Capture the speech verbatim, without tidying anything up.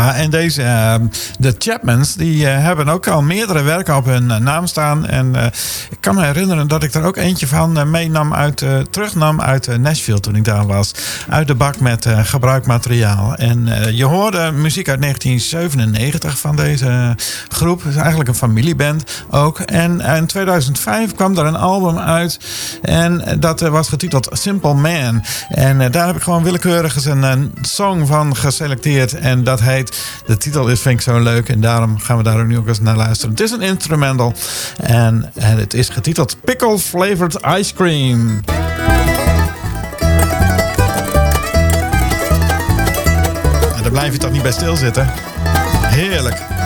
En deze, uh, de Chapmans, die uh, hebben ook al meerdere werken op hun uh, naam staan. En uh, ik kan me herinneren dat ik er ook eentje van uh, meenam uit, uh, terugnam uit uh, Nashville toen ik daar was. Uit de bak met uh, gebruikt materiaal. En uh, je hoorde muziek uit negentien zevenennegentig van deze groep. Het is eigenlijk een familieband ook. En in tweeduizend vijf kwam er een album uit. En dat uh, was getiteld Simple Man. En uh, daar heb ik gewoon willekeurig eens een, een song van geselecteerd. En dat heet... De titel is, vind ik zo leuk en daarom gaan we daar ook nu ook eens naar luisteren. Het is een instrumental en, en het is getiteld Pickle Flavored Ice Cream. En daar blijf je toch niet bij stilzitten? Heerlijk.